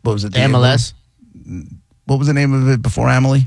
what was it? The MLS. What was the name of it before Amelie?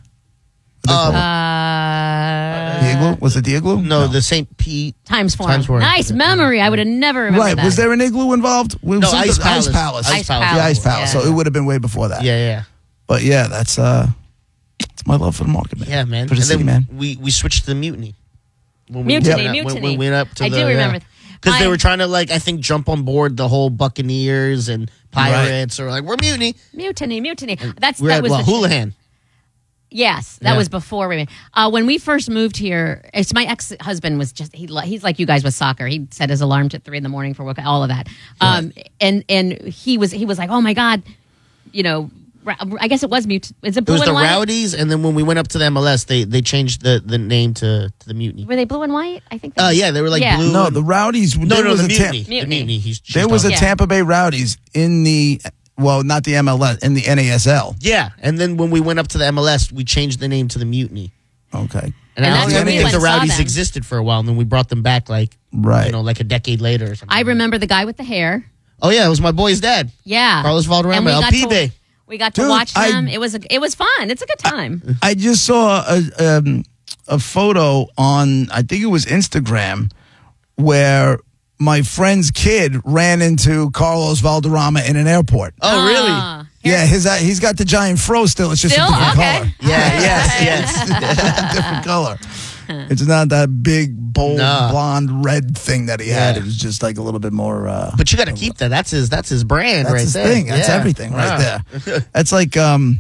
The Igloo? Was it the Igloo? No, the St. Pete. Times Forum. Nice memory. I would have never remembered that. Was there an Igloo involved? No, Ice Palace. Ice Palace. Ice The Ice Palace. Yeah. So it would have been way before that. Yeah. But yeah, that's my love for the market, man. Yeah, man. For the And city, then man. we switched to the Mutiny. Mutiny. When we went up to I do remember. Because they were trying to, I think, jump on board the whole Buccaneers and Pirates, or we're Mutiny. Mutiny. We're that at, was the Houlihan. Yes, that was before we. When we first moved here, it's my ex-husband was just he's like you guys with soccer. He set his alarms at 3 a.m. for work, all of that. Right. And he was like, oh my God, I guess it was Mutiny. Is it blue It was and the white? Rowdies, and then when we went up to the MLS, they changed the name to the Mutiny. Were they blue and white? I think. Yeah, they were blue. No, and- the Rowdies. No, the Mutiny. The Mutiny. There was a Yeah. Tampa Bay Rowdies in the, not the MLS, in the NASL. Yeah, and then when we went up to the MLS, we changed the name to the Mutiny. Okay. And I that's don't when we think went the and saw Rowdies them. existed for a while, and then we brought them back Right. a decade later or something. I remember the guy with the hair. Oh yeah, it was my boy's dad. Yeah, Carlos Valderrama, And we El got Pibe. We got to Dude, watch them. It was fun. It's a good time. I just saw a photo on, I think it was Instagram, where my friend's kid ran into Carlos Valderrama in an airport. Oh really? Yeah, he's got the giant fro still. It's just Still? a different Okay. color. Yeah, yes. Different color. It's not that big, bold, No. blonde, red thing that he had. Yeah. It was just a little bit more. But you got to keep that. That's his brand That's right his there. thing. That's Yeah. everything right Wow. there. That's like,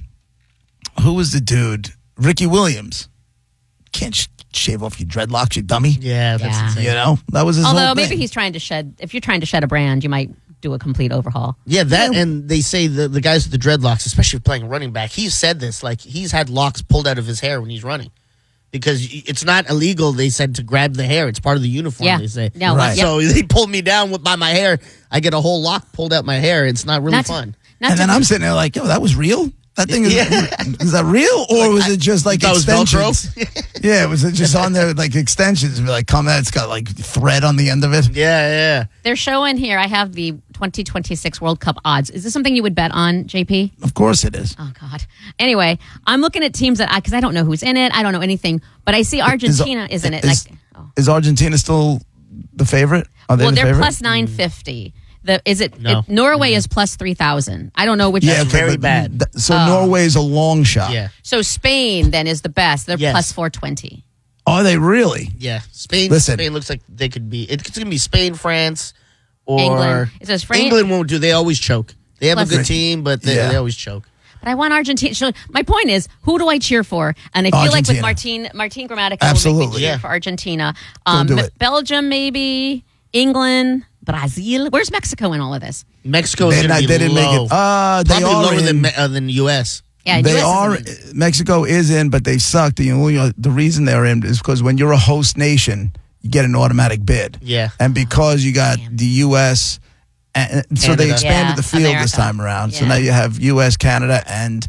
who was the dude? Ricky Williams. Can't shave off your dreadlocks, you dummy. Yeah, that's Yeah. insane. You know, that was his Although whole maybe thing. he's trying to shed. If you're trying to shed a brand, you might do a complete overhaul. Yeah, that and they say the guys with the dreadlocks, especially playing running back, he's said this, he's had locks pulled out of his hair when he's running. Because it's not illegal, they said, to grab the hair. It's part of the uniform, Yeah. they say. No, Right. So they pulled me down by my hair. I get a whole lock pulled out my hair. It's not really fun. And then I'm sitting there like, yo, that was real? That thing is, is that real? Or was it just like That was Velcro? extensions? Yeah, was it just on there like extensions? Come out, it's got like thread on the end of it. Yeah. They're showing here. I have the 2026 World Cup odds. Is this something you would bet on, JP? Of course it is. Oh God. Anyway, I'm looking at teams because I don't know who's in it. I don't know anything, but I see Argentina is in it. Is Argentina still the favorite? Are they the they're favorite? plus 950. No. Norway is plus 3,000. I don't know which. Yeah, is okay, very but bad. So Norway is a long shot. Yeah. So Spain then is the best. They're Yes. plus 420. Are they really? Yeah. Spain Listen. Spain looks like they could be. It's going to be Spain, France, or England. It says France. England won't do. They always choke. They have Plus- a good team, but they always choke. But I want Argentina. So my point is, who do I cheer for? And I feel like with Martin Gramatica, will make Absolutely. me cheer Yeah. for Argentina. Go do it. Belgium, maybe. England, Brazil. Where's Mexico in all of this? Mexico is going to be they didn't low. make it. They Probably are lower in, than the U.S. Yeah, they US are. is in. Mexico is in, but they suck. The reason they're in is because when you're a host nation, you get an automatic bid. Yeah. And because you got the U.S., and so they Canada. expanded Yeah, the field this America. time around. So Yeah. now you have U.S., Canada, and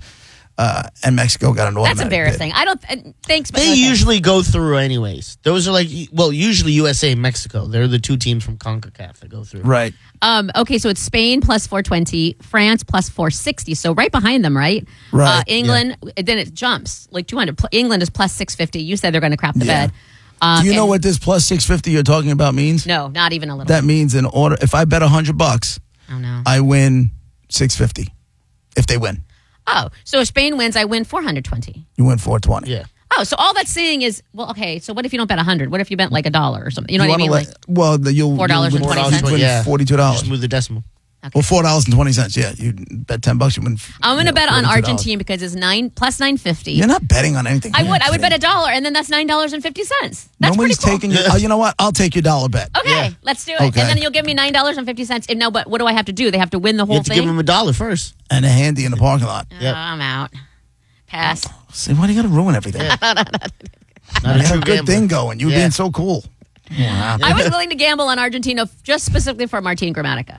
Mexico got an automatic That's embarrassing. bid. I don't. Thanks, but They no thanks. usually go through anyways. Those are usually USA and Mexico. They're the two teams from CONCACAF that go through. Right. Okay, so it's Spain plus 420, France plus 460. So right behind them, right? Right, England. Then it jumps like 200. England is plus 650. You said they're going to crap the Yeah. bed. Do you know and- what this plus 650 you're talking about means? No, not even a little. That means in order, if I bet $100, Oh no. I win 650. If they win, Oh, so if Spain wins, I win 420. you win 420. Yeah. Oh, so all that's saying is, well, okay. So what if you don't bet 100? What if you bet like $1 or something? You know what I mean? Wanna you'll $4.20. you'll win Yeah. $42. Just move the decimal. Well, $4.20. Yeah, you bet $10, you win. I'm going to bet on $42. Argentina because it's plus 950. You're not betting on anything. I You're would bet kidding. $1, and then that's $9.50. That's Nobody's pretty cool. taking your. Oh, you know what? I'll take your dollar bet. Okay, Yeah. let's do it. Okay. And then you'll give me $9.50. No, but what do I have to do? They have to win the You whole have to thing? give them $1 first. And a handy in the parking lot. Yep. I'm out. Pass. See, why do you got to ruin everything? Not You a had true a good gambler. thing going. You were Yeah. being so cool. Wow. I was willing to gamble on Argentina just specifically for Martin Gramatica.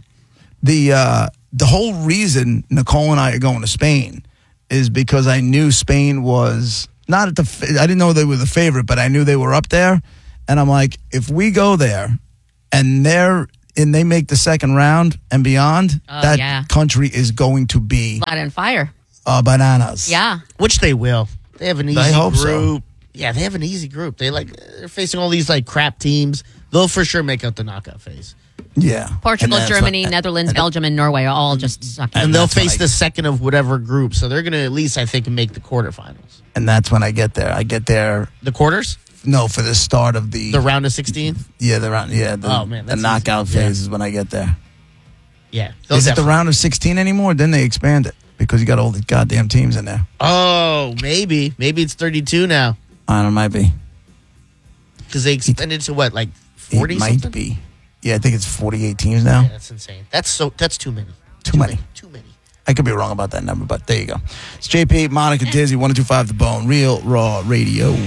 The whole reason Nicole and I are going to Spain is because I knew Spain was not at the. I didn't know they were the favorite, but I knew they were up there. And I'm like, if we go there, and they're and they make the second round and beyond, that yeah. country is going to be Light on fire. bananas. Yeah. Which they will. They have an easy I hope so. group. Yeah, they have an easy group. They're facing all these like crap teams. They'll for sure make out the knockout phase. Yeah. Portugal, And that's Germany, what- Netherlands, Belgium, and Norway are all just sucking. And they'll that's when face I- the second of whatever group. So they're going to at least, I think, make the quarterfinals. And that's when I get there. I get there, The quarters? no, for the start of the The round of 16? the round. Yeah, the, Oh, man, the that's knockout easy. phase is when I get there. Yeah. Is it the round of 16 anymore? Then they expand it because you got all the goddamn teams in there. Oh, maybe. Maybe it's 32 now. I don't know, might be. Because they expanded to what, like 40 It might something? be. Yeah, I think it's 48 teams now. Yeah, that's insane. That's too many. Too many. Too many. I could be wrong about that number, but there you go. It's JP, Monica, Dizzy, 1025 The Bone, Real Raw Radio.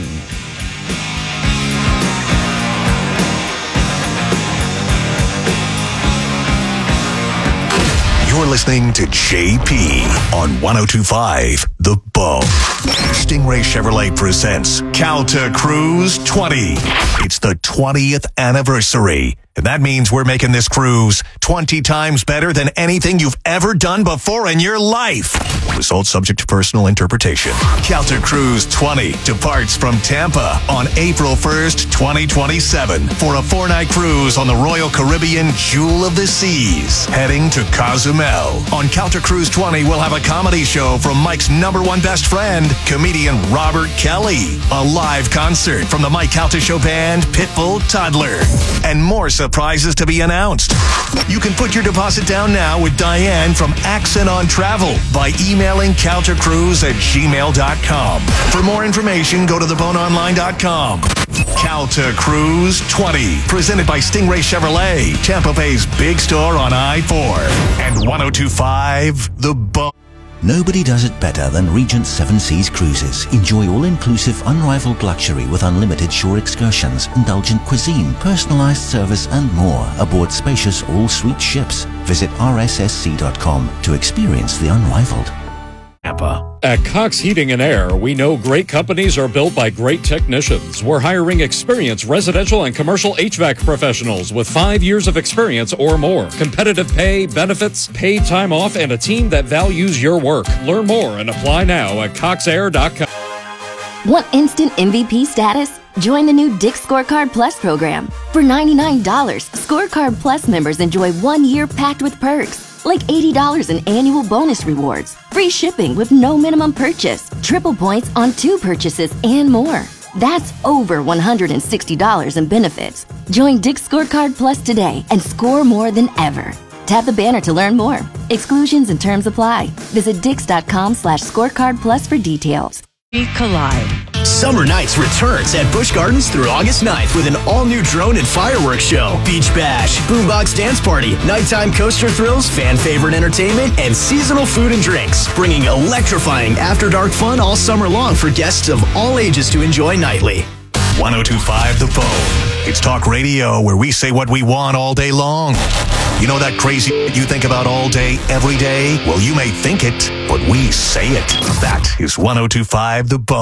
You're listening to JP on 1025 The Bone. Stingray Chevrolet presents Calta Cruise 20. It's the 20th anniversary. And that means we're making this cruise 20 times better than anything you've ever done before in your life. Results subject to personal interpretation. Calta Cruise 20 departs from Tampa on April 1st, 2027 for a 4-night cruise on the Royal Caribbean Jewel of the Seas, heading to Cozumel. On Calta Cruise 20, we'll have a comedy show from Mike's number one best friend, comedian Robert Kelly, a live concert from the Mike Calta Show band Pitbull Toddler, and more surprises to be announced. You can put your deposit down now with Diane from Accent on Travel by emailing caltacruise@gmail.com. For more information, go to theboneonline.com. Calta Cruise 20, presented by Stingray Chevrolet, Tampa Bay's big store on I-4 and 1025 The Bone. Nobody does it better than Regent Seven Seas Cruises. Enjoy all-inclusive, unrivaled luxury with unlimited shore excursions, indulgent cuisine, personalized service, and more aboard spacious all-suite ships. Visit rssc.com to experience the unrivaled. At Cox Heating and Air, we know great companies are built by great technicians. We're hiring experienced residential and commercial HVAC professionals with 5 years of experience or more. Competitive pay, benefits, paid time off, and a team that values your work. Learn more and apply now at coxair.com. Want instant MVP status? Join the new Dick's Scorecard Plus program. For $99, Scorecard Plus members enjoy 1 year packed with perks, like $80 in annual bonus rewards, free shipping with no minimum purchase, triple points on 2 purchases, and more. That's over $160 in benefits. Join Dick's Scorecard Plus today and score more than ever. Tap the banner to learn more. Exclusions and terms apply. Visit dix.com/scorecard plus for details. Collide. Summer Nights returns at Busch Gardens through August 9th with an all-new drone and fireworks show, beach bash, boombox dance party, nighttime coaster thrills, fan-favorite entertainment, and seasonal food and drinks, bringing electrifying after-dark fun all summer long for guests of all ages to enjoy nightly. 1025 The Bone. It's talk radio where we say what we want all day long. You know that crazy you think about all day, every day? Well, you may think it, but we say it. That is 1025 The Bone.